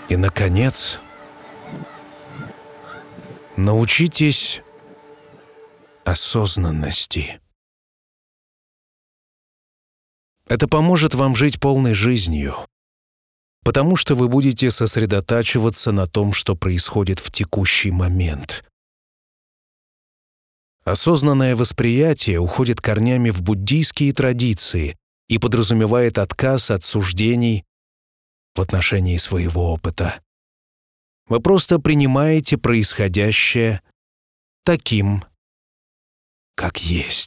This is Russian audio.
И, наконец, научитесь осознанности. Это поможет вам жить полной жизнью, потому что вы будете сосредотачиваться на том, что происходит в текущий момент. Осознанное восприятие уходит корнями в буддийские традиции и подразумевает отказ от суждений в отношении своего опыта. Вы просто принимаете происходящее таким, как есть.